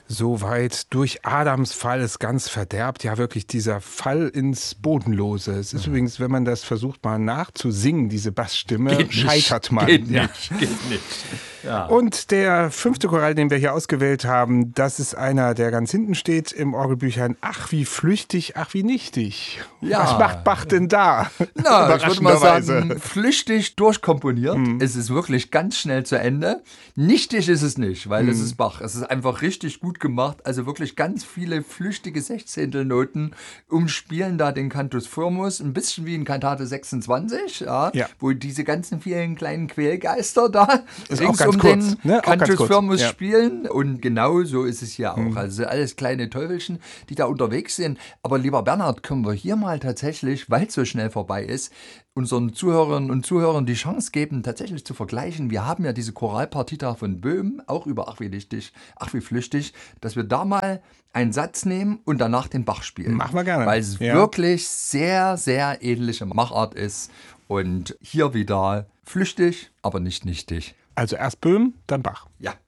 so weit durch Adams Fall ist ganz verderbt. Ja, wirklich dieser Fall ins Bodenlose. Es ist übrigens, wenn man das versucht mal nachzusingen, diese Bassstimme, scheitert man. Geht nicht. Ja. Und der 5. Choral, den wir hier ausgewählt haben, das ist einer, der ganz hinten steht im Orgelbüchlein. Ach, wie flüchtig, ach, wie nichtig. Ja. Was macht Bach denn da? Na, ich würde mal Überraschenderweise. sagen, flüchtig durchkomponiert. Es ist wirklich ganz schnell zu Ende. Nichtig ist es nicht, weil es ist Bach. Es ist einfach richtig gut gemacht. Also wirklich ganz viele flüchtige Sechzehntelnoten umspielen da den Cantus firmus. Ein bisschen wie in Kantate 26, Ja. wo diese ganzen vielen kleinen Quälgeister da Ist auch rings ganz um kurz, den ne? Auch ganz Cantus kurz. firmus Ja. spielen. Und genau so ist es hier auch. Also alles kleine Teufelchen, die da unterwegs sind. Aber lieber Bernhard, können wir hier mal tatsächlich, weil es so schnell vorbei ist, unseren Zuhörerinnen und Zuhörern die Chance geben, tatsächlich zu vergleichen. Wir haben ja diese Choralpartita von Böhm, auch über Ach wie nichtig, Ach wie flüchtig, dass wir da mal einen Satz nehmen und danach den Bach spielen. Machen wir gerne. Weil es Ja. wirklich sehr, sehr ähnliche Machart ist. Und hier wieder flüchtig, aber nicht nichtig. Also erst Böhm, dann Bach. Ja.